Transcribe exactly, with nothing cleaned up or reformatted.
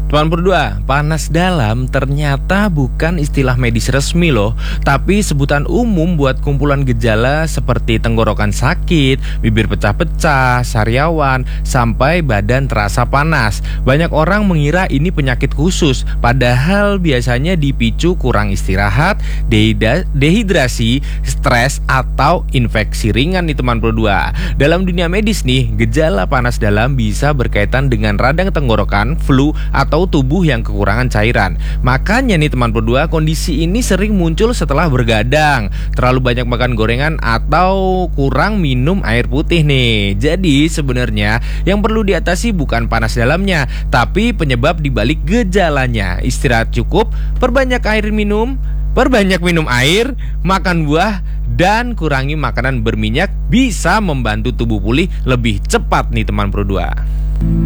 Teman berdua, panas dalam ternyata bukan istilah medis resmi loh, tapi sebutan umum buat kumpulan gejala seperti tenggorokan sakit, bibir pecah-pecah, sariawan, sampai badan terasa panas. Banyak orang mengira ini penyakit khusus, padahal biasanya dipicu kurang istirahat, dehidrasi, stres, atau infeksi ringan nih teman berdua. Dalam dunia medis nih, gejala panas dalam bisa berkaitan dengan radang tenggorokan, flu, atau atau tubuh yang kekurangan cairan. Makanya nih teman berdua, kondisi ini sering muncul setelah bergadang, terlalu banyak makan gorengan, atau kurang minum air putih nih. Jadi sebenarnya yang perlu diatasi bukan panas dalamnya, tapi penyebab dibalik gejalanya. Istirahat cukup, perbanyak air minum, perbanyak minum air, makan buah, dan kurangi makanan berminyak bisa membantu tubuh pulih lebih cepat nih teman berdua.